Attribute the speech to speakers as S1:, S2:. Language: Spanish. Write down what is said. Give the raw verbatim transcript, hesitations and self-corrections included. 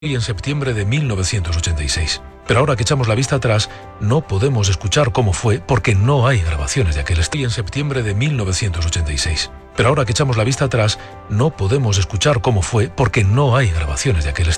S1: Y en septiembre de mil novecientos ochenta y seis. Pero ahora que echamos la vista atrás, no podemos escuchar cómo fue porque no hay grabaciones de aquel estilo. Y en septiembre de mil novecientos ochenta y seis. Pero ahora que echamos la vista atrás, no podemos escuchar cómo fue porque no hay grabaciones de aquel estilo.